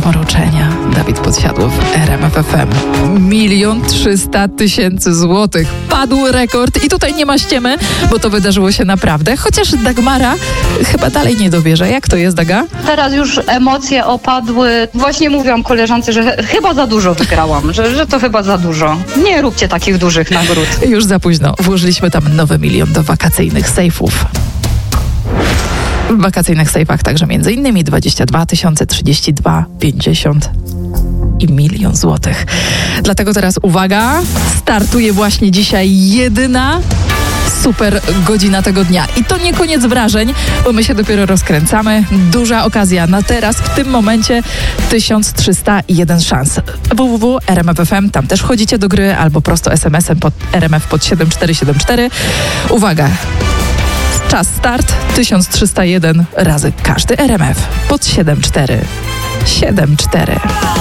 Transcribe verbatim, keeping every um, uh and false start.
Mruczenia. Dawid Podsiadło w R M F F M. Milion trzysta tysięcy złotych. Padł rekord i tutaj nie ma ściemy, bo to wydarzyło się naprawdę. Chociaż Dagmara chyba dalej nie dowierza. Jak to jest, Daga? Teraz już emocje opadły. Właśnie mówiłam koleżance, że chyba za dużo wygrałam, że, że to chyba za dużo. Nie róbcie takich dużych nagród. Już za późno. Włożyliśmy tam nowy milion do wakacyjnych sejfów. W wakacyjnych sejfach także między innymi dwadzieścia dwa tysiące, trzydzieści dwa, pięćdziesiąt i milion złotych. Dlatego teraz uwaga, startuje właśnie dzisiaj jedyna super godzina tego dnia. I to nie koniec wrażeń, bo my się dopiero rozkręcamy. Duża okazja na teraz, w tym momencie tysiąc trzysta jeden szans. w w w kropka r m f f m, tam też wchodzicie do gry albo prosto es em esem pod R M F pod siedem cztery siedem cztery. Uwaga! Czas start tysiąc trzysta jeden razy każdy R M F pod siedem cztery siedem cztery.